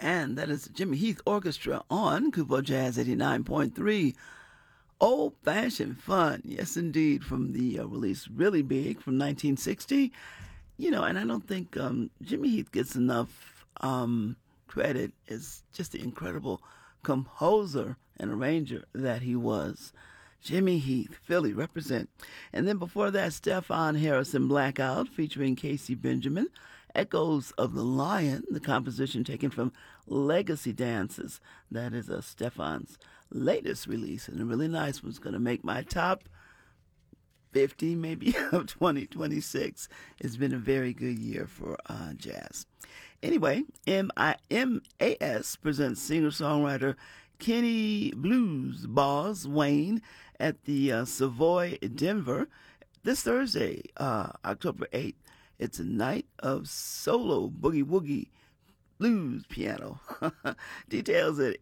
And that is the Jimmy Heath Orchestra on Kubo Jazz 89.3. Old-fashioned fun, yes indeed, from the release Really Big from 1960. You know, and I don't think Jimmy Heath gets enough credit as just the incredible composer and arranger that he was. Jimmy Heath, Philly, represent. And then before that, Stefan Harrison Blackout featuring Casey Benjamin. Echoes of the Lion, the composition taken from Legacy Dances. That is Stefan's latest release, and a really nice one's going to make my top 50 maybe of 2026. It's been a very good year for jazz. Anyway, MAS presents singer-songwriter Kenny Blues Boss Wayne at the Savoy, Denver, this Thursday, October 8th. It's a night of solo boogie-woogie blues piano. Details at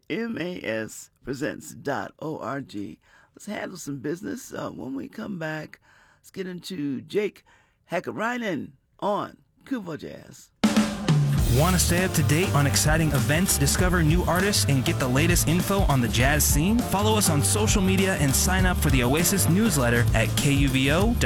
maspresents.org. Let's handle some business. When we come back, let's get into Jake Hakkarainen on Kubo Jazz. Want to stay up to date on exciting events, discover new artists, and get the latest info on the jazz scene? Follow us on social media and sign up for the Oasis newsletter at kuvo.org.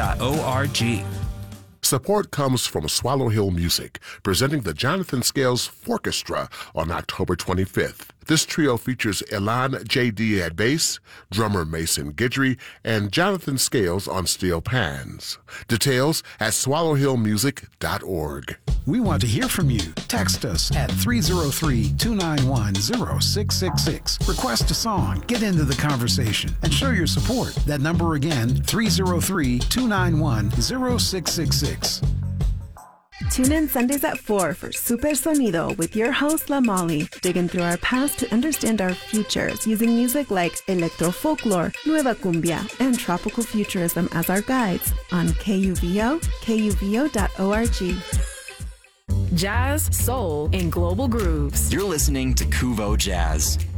Support comes from Swallow Hill Music, presenting the Jonathan Scales Forchestra on October 25th. This trio features Elan J.D. at bass, drummer Mason Guidry, and Jonathan Scales on steel pans. Details at swallowhillmusic.org. We want to hear from you. Text us at 303-291-0666. Request a song, get into the conversation, and show your support. That number again, 303-291-0666. Tune in Sundays at 4 for Super Sonido with your host, La Molly, digging through our past to understand our futures using music like electro folklore, nueva cumbia, and tropical futurism as our guides on KUVO, kuvo.org. Jazz, soul, and global grooves. You're listening to Kuvo Jazz.